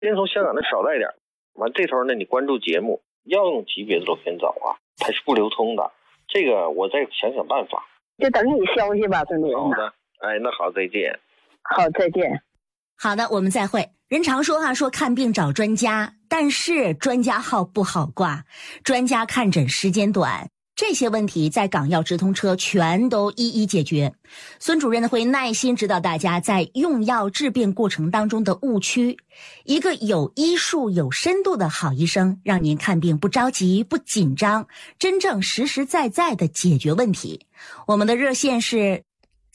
先从香港的少带点，完这头呢你关注节目，药用级别的螺旋藻啊，它是不流通的，这个我再想想办法。 就等你消息吧，孙主任。 好的，哎，那好，再见。 好，再见。 好的，我们再会。人常说说看病找专家，但是专家号不好挂，专家看诊时间短，这些问题在港药直通车全都一一解决。孙主任会耐心指导大家在用药治病过程当中的误区，一个有医术有深度的好医生，让您看病不着急不紧张，真正实实在在的解决问题。我们的热线是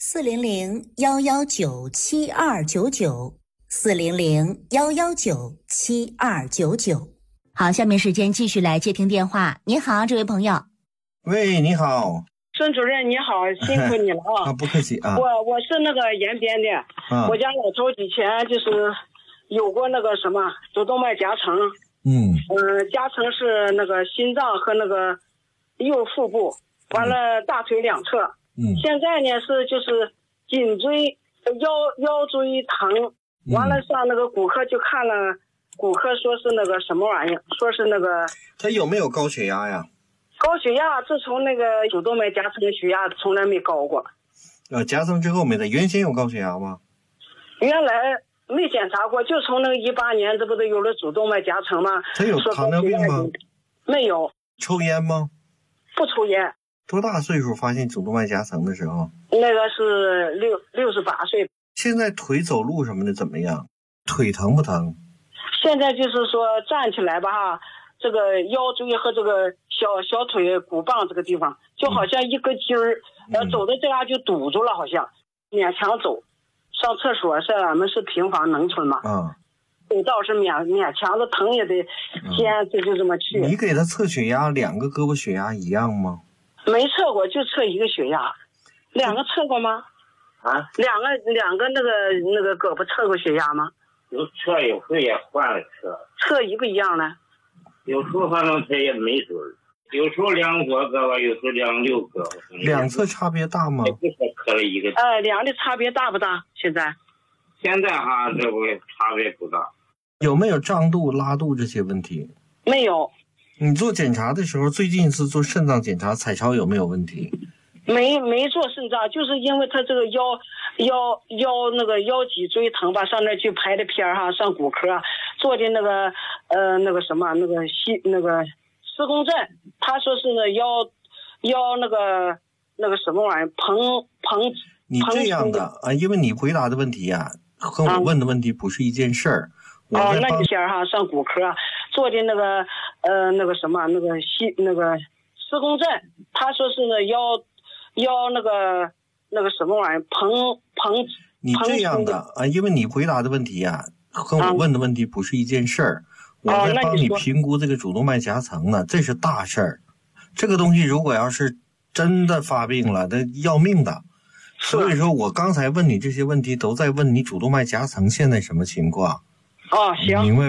400-119-7299，400-119-7299。好，下面时间继续来接听电话。您好，这位朋友。 喂，你好， 孙主任，你好，辛苦你了啊！ 不客气啊。 我是那个延边的，我家老头以前就是有过那个什么主动脉夹层，夹层是那个心脏和那个右腹部，完了大腿两侧，现在呢是就是颈椎、腰椎疼，完了上那个骨科就看了，骨科说是那个什么玩意儿，说是那个他有没有高血压呀？ 高血压，自从那个主动脉夹层的血压从来没高过。 夹层之后没的，原先有高血压吗？ 原来没检查过，就从那个18年，这不都有了主动脉夹层吗？ 他有糖尿病吗？ 没有。 抽烟吗？ 不抽烟。 多大岁数发现主动脉夹层的时候？ 那个是68岁。 现在腿走路什么的怎么样？腿疼不疼？ 现在就是说站起来吧，这个腰椎和这个小腿骨棒这个地方就好像一个筋儿，走的这样就堵住了，好像勉强走。上厕所是俺们是平房农村嘛，走道是勉强的，疼也得坚持就这么去。 你给他测血压，两个胳膊血压一样吗？ 没测过，就测一个血压。两个测过吗？ 啊？ 两个那个胳膊测过血压吗？ 有测，有时也换了测。 测一个一样的。 有时候反正他也没准，有时候量左胳膊，有时候量右胳膊。 两侧差别大吗？ 测了一个。 量的差别大不大？现在哈，这不差别不大。 有没有胀肚、拉肚这些问题？ 没有。 你做检查的时候，最近一次做肾脏检查，彩超有没有问题？ 没做肾脏，就是因为他这个腰那个腰脊椎疼吧，上那去拍的片哈，上骨科做的那个那个什么那个磁共振，他说是呢腰那个什么玩意儿膨。 你这样的啊，因为你回答的问题呀，和我问的问题不是一件事儿。 那片哈上骨科做的那个那个什么那个磁共振，他说是呢腰那个什么玩意儿膨。 你这样的啊，因为你回答的问题呀，和我问的问题不是一件事儿。我在帮你评估这个主动脉夹层呢，这是大事儿。这个东西如果要是真的发病了，那要命的。所以说我刚才问你这些问题，都在问你主动脉夹层现在什么情况。 行。 明白。